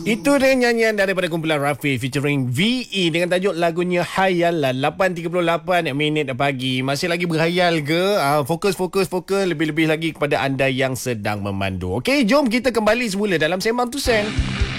Itu dia nyanyian daripada kumpulan Rafi featuring VE dengan tajuk lagunya Hayalan. 8.38 minit pagi. Masih lagi berhayal ke? Fokus. Lebih-lebih lagi kepada anda yang sedang memandu. Okey, jom kita kembali semula dalam Sembang Tu Sen.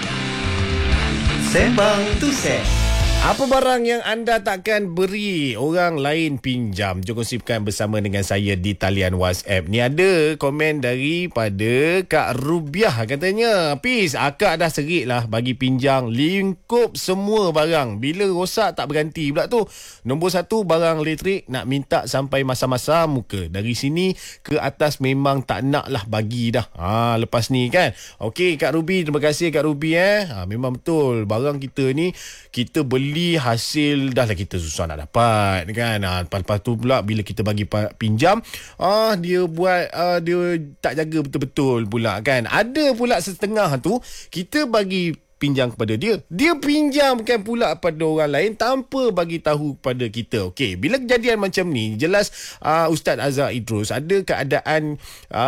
Sembang Tu Sen. Apa barang yang anda takkan beri orang lain pinjam? Jom kongsikan bersama dengan saya di talian WhatsApp. Ni ada komen daripada Kak Rubiah katanya, Pis, akak dah serik lah bagi pinjam lingkup semua barang. Bila rosak tak berganti pula tu. Nombor 1, barang elektrik nak minta sampai masa-masa muka. Dari sini ke atas memang tak nak lah bagi dah. Lepas ni kan. Okey Kak Ruby, terima kasih Kak Ruby memang betul. Barang kita ni kita beli hasil dah lah kita susah nak dapat kan. Lepas tu pula bila kita bagi pinjam dia buat dia tak jaga betul-betul pula kan. Ada pula setengah tu kita bagi pinjam kepada dia, dia pinjamkan pula pada orang lain tanpa bagi tahu kepada kita. Okey, bila kejadian macam ni jelas Ustaz Azhar Idrus ada keadaan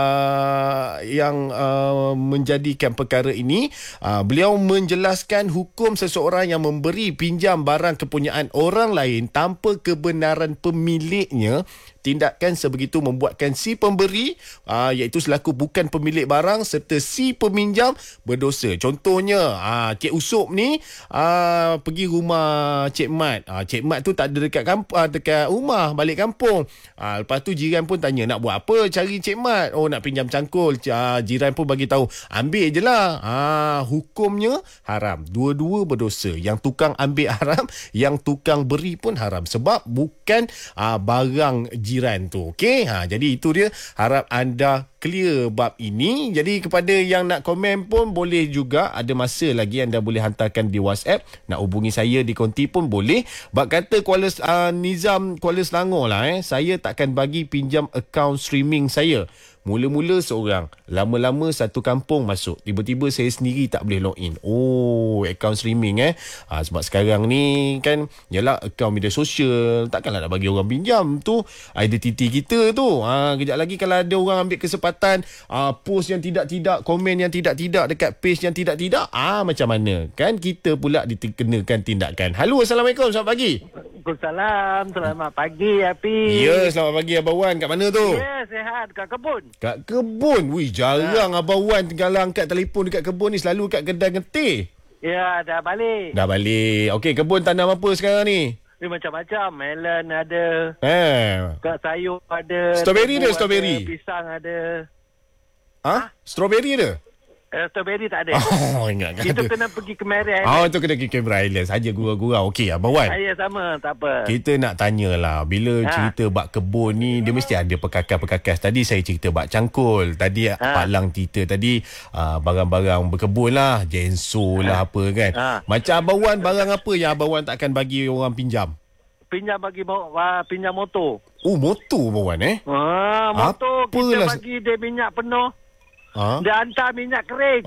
yang menjadikan perkara ini. Beliau menjelaskan hukum seseorang yang memberi pinjam barang kepunyaan orang lain tanpa kebenaran pemiliknya. Tindakan sebegitu membuatkan si pemberi iaitu selaku bukan pemilik barang serta si peminjam berdosa. Contohnya Cik Usup ni pergi rumah Cik Mat. Cik Mat tu tak ada dekat rumah, balik kampung. Lepas tu jiran pun tanya, nak buat apa cari Cik Mat? Oh, nak pinjam cangkul. Jiran pun bagi tahu, ambil je lah. Hukumnya haram. Dua-dua berdosa. Yang tukang ambil haram, yang tukang beri pun haram. Sebab bukan barang jiran tu. Okey, jadi itu dia. Harap anda clear bab ini. Jadi kepada yang nak komen pun boleh juga, ada masa lagi anda boleh hantarkan di WhatsApp. Nak hubungi saya di konti pun boleh. Bab kata Nizam Kuala Selangor lah saya takkan bagi pinjam akaun streaming saya. Mula-mula seorang, lama-lama satu kampung masuk. Tiba-tiba saya sendiri tak boleh login. Oh, akaun streaming sebab sekarang ni kan, yalah, akaun media sosial, takkanlah nak bagi orang pinjam tu identiti kita tu. Kejap lagi kalau ada orang ambil kesempatan post yang tidak-tidak, komen yang tidak-tidak dekat page yang tidak-tidak, macam mana? Kan kita pula dikenakan tindakan. Halo, Assalamualaikum, selamat pagi. Waalaikumsalam, selamat pagi Api. Ya, selamat pagi Abang Wan. Kat mana tu? Ya, sihat, kat kebun. Kat kebun. Wih, jarang Abang Wan kalau angkat telefon dekat kebun ni, selalu kat kedai ngetih. Ya, dah balik. Dah balik. Okey, kebun tanam apa sekarang ni? Macam-macam. Melon ada. Kat sayur ada. Strawberry ada, strawberry. Pisang ada. Strawberry ada? Strawberry tak ada. Ingat Kita ada. kena pergi ke Merah Island. Itu kena pergi Canberra Island saja gurau-gurau. Okey, Abang Wan. Saya sama, tak apa. Kita nak tanyalah, bila cerita bak kebun ni, dia mesti ada perkakas-perkakas. Tadi saya cerita bak cangkul. Tadi Pak Lang cerita tadi barang-barang berkebun lah, jenso lah apa kan. Macam Abang Wan, barang apa yang Abang Wan takkan bagi orang pinjam? Pinjam motor. Oh, motor Abang Wan motor kita Apalah bagi dia minyak penuh. Dia hantar minyak kering.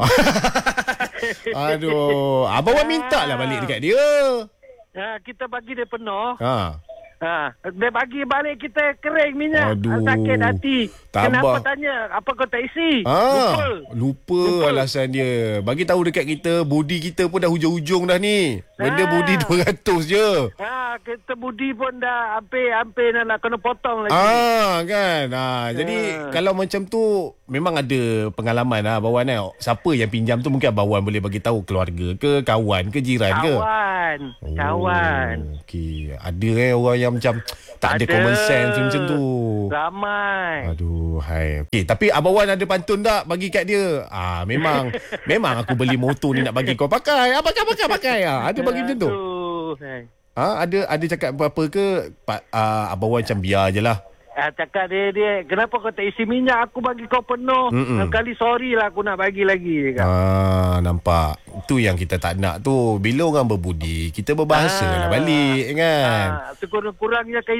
Aduh, Abang Wan minta lah balik dekat dia. Kita bagi dia penuh. Dia bagi balik kita kering minyak. Aduh, sakit hati. tabah. Kenapa tanya? Apa kau tak isi? Lupa alasan dia. Bagi tahu dekat kita, budi kita pun dah hujung-hujung dah ni. Benda budi 200 je. Kita budi pun dah hampir nak kena potong lagi. Kan. Jadi kalau macam tu memang ada pengalaman Abang Wan Siapa yang pinjam tu mungkin Abang Wan boleh bagi tahu, keluarga ke, kawan ke, jiran ke? Kawan. Okey. Ada orang yang macam tak ada common sense macam tu. Ramai. Aduh, hai. Okey, tapi Abang Wan ada pantun tak bagi kat dia? Memang aku beli motor ni nak bagi kau pakai. Pakai. Ada bagi macam tu. Ada cakap apa-apa ke? Abang Wan macam biar je lah. Cakap dia kenapa kau tak isi minyak, aku bagi kau penuh. Kali sorry lah aku nak bagi lagi. Nampak. Itu yang kita tak nak tu. Bila orang berbudi, kita berbahasa lah balik kan. Sekurang-kurangnya